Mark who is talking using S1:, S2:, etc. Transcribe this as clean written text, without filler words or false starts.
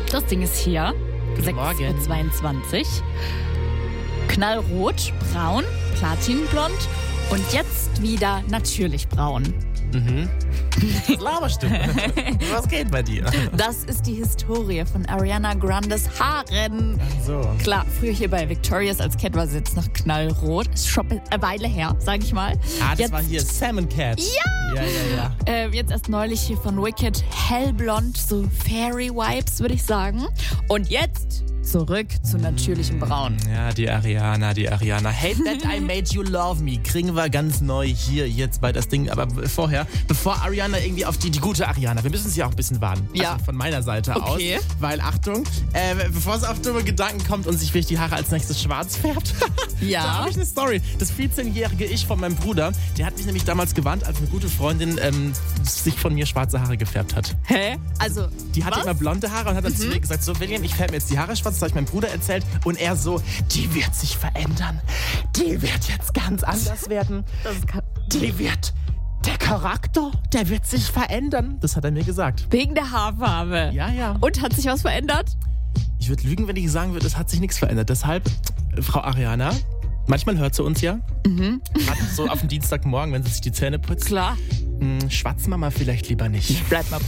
S1: Das Ding ist hier. 6:22 Uhr. Knallrot, braun, platinblond und jetzt wieder natürlich braun.
S2: Was laberst du? Was geht bei dir?
S1: Das ist die Historie von Ariana Grandes Haaren.
S2: So.
S1: Klar, früher hier bei Victorious als Cat war sie jetzt noch knallrot. Ist schon eine Weile her, sag ich mal.
S2: Das
S1: jetzt,
S2: war hier Salmon Cat. Ja.
S1: Jetzt erst neulich hier von Wicked hellblond, so Fairy-Vibes, würde ich sagen. Und jetzt zurück zu natürlichem Braun.
S2: Ja, die Ariana. Hate that I made you love me. Kriegen wir ganz neu hier jetzt bei das Ding. Aber bevor Ariana irgendwie auf die gute Ariana, wir müssen sie auch ein bisschen warnen.
S1: Ja.
S2: Also von meiner Seite aus. Weil, Achtung, bevor es auf dumme Gedanken kommt und sich vielleicht die Haare als nächstes schwarz färbt.
S1: Ja.
S2: Da habe ich eine Story. Das 14-jährige Ich von meinem Bruder, der hat mich nämlich damals gewarnt, als eine gute Freundin sich von mir schwarze Haare gefärbt hat.
S1: Hä? Also,
S2: die hatte immer blonde Haare und hat dann zu mir gesagt, so William, ich färbe mir jetzt die Haare schwarz. Das habe ich meinem Bruder erzählt und er so, die wird sich verändern. Die wird jetzt ganz anders werden. Der Charakter, der wird sich verändern. Das hat er mir gesagt.
S1: Wegen der Haarfarbe?
S2: Ja.
S1: Und hat sich was verändert?
S2: Ich würde lügen, wenn ich sagen würde, es hat sich nichts verändert. Deshalb, Frau Ariana, manchmal hört sie uns ja. Gerade so auf den Dienstagmorgen, wenn sie sich die Zähne putzt.
S1: Klar.
S2: Schwatzen wir mal vielleicht lieber nicht.
S1: Bleib mal